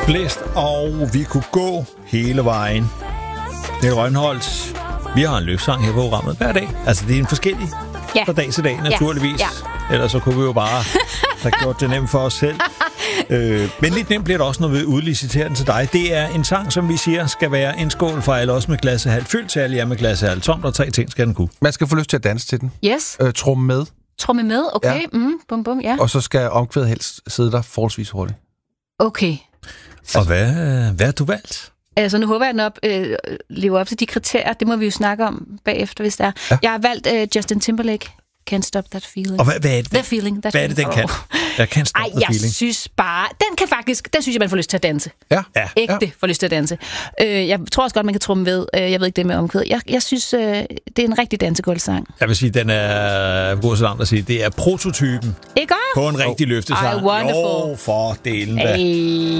blæst, og vi kunne gå hele vejen. Det er Rønholdt. Vi har en løbsang her på programmet hver dag. Altså, det er en forskellig fra dag til dag, naturligvis. Ja. Ellers så kunne vi jo bare have gjort det nemt for os selv. Men lidt nemt bliver det også, når vi udliciterer den til dig. Det er en sang, som vi siger, skal være en skål for alle, også med glasset halvt fyldt, til alle jer med glasset halvt tomt, og 3 ting skal den kunne. Man skal få lyst til at danse til den. Yes. Tromme med. Tromme med, okay. Ja. Bum, bum, ja. Og så skal omkvædet helst sidde der forholdsvis hurtigt. Okay. Og hvad har du valgt? Altså, nu håber jeg, at den lever op til de kriterier. Det må vi jo snakke om bagefter, hvis der er. Ja. Jeg har valgt Justin Timberlake. Can't Stop That Feeling. Og hvad er det? That feeling. Hvad er det, den kan? Jeg kan stop the feeling. Jeg synes bare... Den synes jeg, man får lyst til at danse. Ja. Ægte får lyst til at danse. Jeg tror også godt, man kan trumme ved. Jeg ved ikke det med omkvædet. Jeg synes, det er en rigtig dansegulvsang. Jeg vil sige, den er... God så langt at sige. Det er prototypen. Ikke? På en rigtig løftesang. Wonderful. Jo, for delen da.